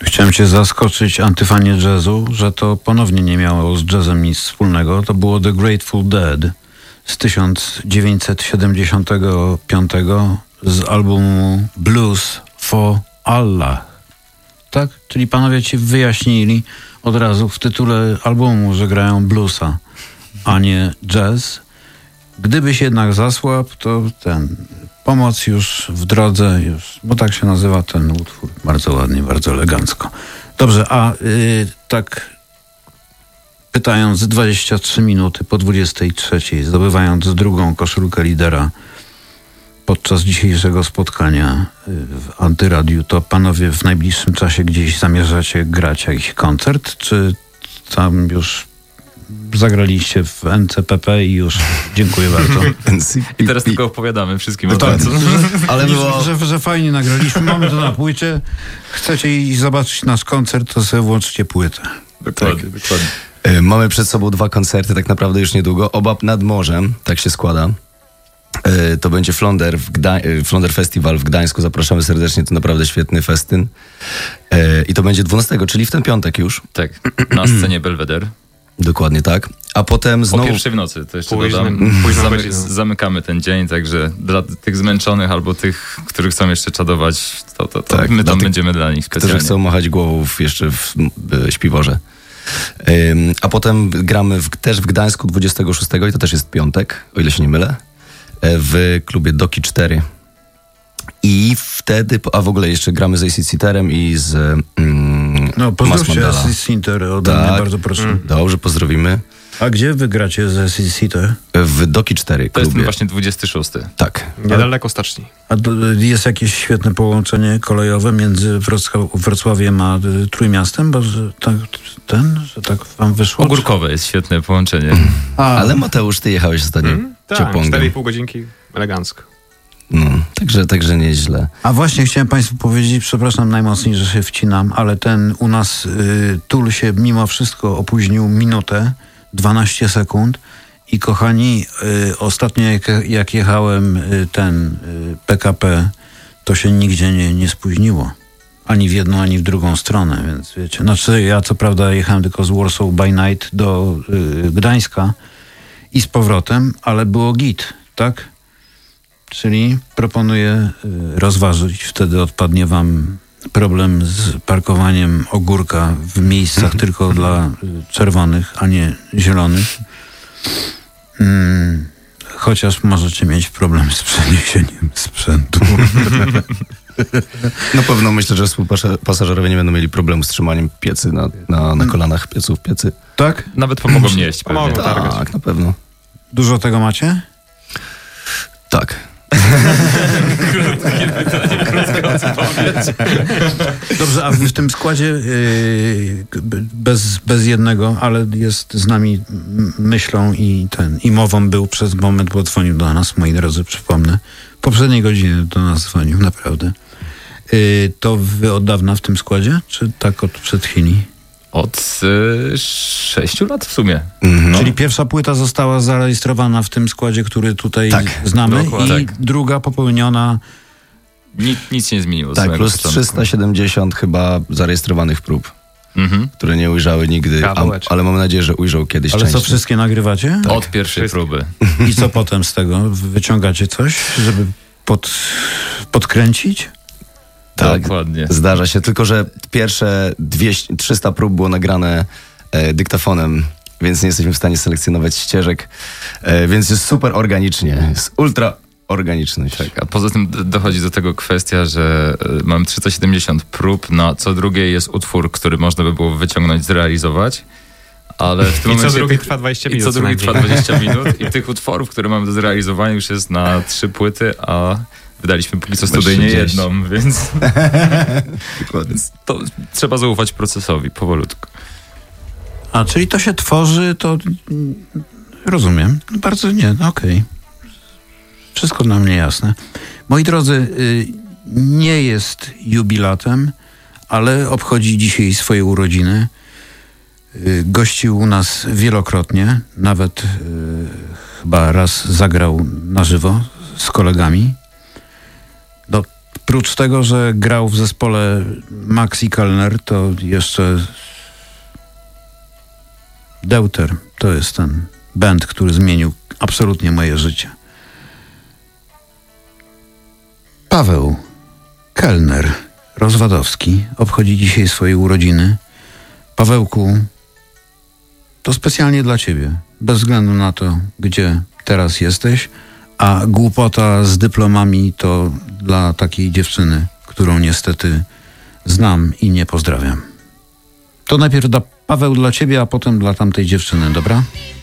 Chciałem cię zaskoczyć, antyfanie jazzu, że to ponownie nie miało z jazzem nic wspólnego. To było The Grateful Dead z 1975 z albumu Blues for Allah. Tak? Czyli panowie ci wyjaśnili od razu w tytule albumu, że grają bluesa, a nie jazz. Gdybyś jednak zasłabł, to pomoc już w drodze, bo tak się nazywa ten utwór. Bardzo ładnie, bardzo elegancko. Dobrze, a tak pytając 23 minuty po 23, zdobywając drugą koszulkę lidera podczas dzisiejszego spotkania w Antyradiu, to panowie w najbliższym czasie gdzieś zamierzacie grać jakiś koncert, czy tam już zagraliście w NCPP i już dziękuję bardzo. I teraz tylko opowiadamy wszystkim o tak, tym. Ale że fajnie nagraliśmy, mamy to na płycie. Chcecie iść zobaczyć nasz koncert, to sobie włączcie płytę. Dokładnie. Mamy przed sobą 2 koncerty tak naprawdę już niedługo. Oba nad morzem, tak się składa. To będzie Flonder Festival w Gdańsku. Zapraszamy serdecznie, to naprawdę świetny festyn. I to będzie 12, czyli w ten piątek już. Tak, na scenie Belvedere. Dokładnie tak. A potem znowu... O 1:00 w nocy, to jeszcze dodam. Zamykamy ten dzień, także dla tych zmęczonych albo tych, którzy chcą jeszcze czadować, to tak, my tam będziemy dla nich specjalnie. Którzy chcą machać głową jeszcze w śpiworze. A potem gramy też w Gdańsku 26 i to też jest piątek, o ile się nie mylę, w klubie Doki 4. I wtedy, a w ogóle jeszcze gramy z AC Citerem i z pozdrówcie AC Citer ode mnie, bardzo proszę. Dobrze, pozdrowimy. A gdzie wy gracie z AC Citer? W Doki 4 klubie. To jest właśnie 26. Tak. Niedaleko staczni. A jest jakieś świetne połączenie kolejowe między Wrocławiem a Trójmiastem? Bo że tak wam wyszło? Ogórkowe jest świetne połączenie. Ale Mateusz, ty jechałeś ostatnio Tak, 4,5 godzinki, elegancko. No, także nieźle. A właśnie chciałem państwu powiedzieć, przepraszam najmocniej, że się wcinam, ale u nas Tool się mimo wszystko opóźnił minutę, 12 sekund i kochani, ostatnio jak jechałem PKP, to się nigdzie nie spóźniło. Ani w jedną, ani w drugą stronę, więc wiecie. Znaczy ja co prawda jechałem tylko z Warsaw by Night do Gdańska i z powrotem, ale było git, tak? Czyli proponuję rozważyć, wtedy odpadnie wam problem z parkowaniem ogórka w miejscach tylko dla czerwonych, a nie zielonych. Chociaż możecie mieć problem z przeniesieniem sprzętu. Na pewno myślę, że współpasażerowie nie będą mieli problemu z trzymaniem piecy na kolanach, pieców piecy. Tak? Nawet pomogą nieść. Pomogą targać. Tak, na pewno. Dużo tego macie? Tak. Krótka odpowiedź. Dobrze, a w tym składzie bez jednego, ale jest z nami myślą i mową był przez moment, bo dzwonił do nas, moi drodzy, przypomnę. W poprzedniej godzinie do nas dzwonił, naprawdę. To wy od dawna w tym składzie, czy tak od przed chwili? Od 6 lat w sumie. No. Czyli pierwsza płyta została zarejestrowana w tym składzie, który tutaj znamy, i druga popełniona... Nic się nie zmieniło. Tak, plus początku. 370 chyba zarejestrowanych prób, które nie ujrzały nigdy, ale mam nadzieję, że ujrzą kiedyś. Ale co, wszystkie nagrywacie? Tak. Od pierwszej próby. I co potem z tego? Wyciągacie coś, żeby podkręcić? Tak, dokładnie. Zdarza się, tylko że pierwsze 300 prób było nagrane dyktafonem, więc nie jesteśmy w stanie selekcjonować ścieżek, więc jest super organicznie, jest ultra organiczność. Tak, a poza tym dochodzi do tego kwestia, że mam 370 prób, na co drugie jest utwór, który można by było wyciągnąć, zrealizować, ale w tym momencie... co drugi trwa 20 minut. I co drugi trwa 20 minut i tych utworów, które mamy do zrealizowania już jest na 3 płyty, a wydaliśmy póki co studyjnie jedną, więc to trzeba zaufać procesowi powolutku. A, czyli to się tworzy, to rozumiem. Bardzo okej. Wszystko dla mnie jasne. Moi drodzy, nie jest jubilatem, ale obchodzi dzisiaj swoje urodziny. Gościł u nas wielokrotnie, nawet chyba raz zagrał na żywo z kolegami. Prócz tego, że grał w zespole Maxi Kellner, to jeszcze Deuter to jest ten band, który zmienił absolutnie moje życie. Paweł Kellner Rozwadowski obchodzi dzisiaj swoje urodziny. Pawełku, to specjalnie dla ciebie, bez względu na to, gdzie teraz jesteś, a głupota z dyplomami to dla takiej dziewczyny, którą niestety znam i nie pozdrawiam. To najpierw Paweł dla ciebie, a potem dla tamtej dziewczyny, dobra?